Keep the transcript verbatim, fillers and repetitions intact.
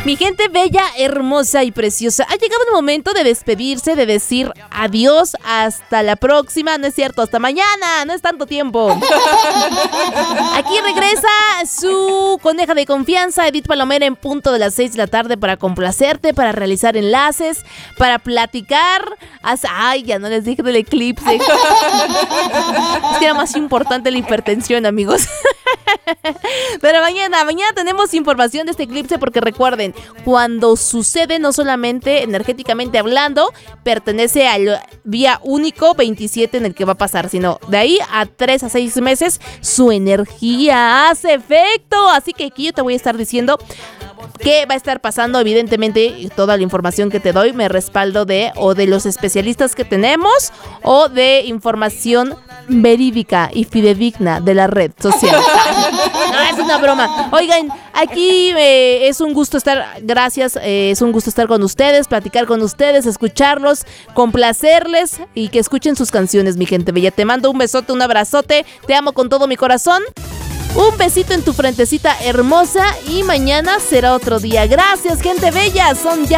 Mi gente bella, hermosa y preciosa, ha llegado el momento de despedirse, de decir adiós, hasta la próxima, no es cierto, hasta mañana, no es tanto tiempo. Aquí regresa su coneja de confianza, Edith Palomera, en punto de las seis de la tarde para complacerte, para realizar enlaces, para platicar. Ay, ya no les dije del eclipse. Es que era más importante la hipertensión, amigos. Pero mañana, mañana tenemos información de este eclipse porque recuerden, cuando sucede, no solamente energéticamente hablando, pertenece al día único veintisiete en el que va a pasar, sino de ahí a tres a seis meses su energía hace efecto. Así que aquí yo te voy a estar diciendo qué va a estar pasando. Evidentemente, toda la información que te doy me respaldo de o de los especialistas que tenemos o de información verídica y fidedigna de la red social. No, es una broma. Oigan, aquí eh, es un gusto estar, gracias, eh, es un gusto estar con ustedes, platicar con ustedes, escucharlos, complacerles y que escuchen sus canciones, mi gente bella. Te mando un besote, un abrazote, te amo con todo mi corazón. Un besito en tu frentecita hermosa y mañana será otro día. Gracias, gente bella. Son ya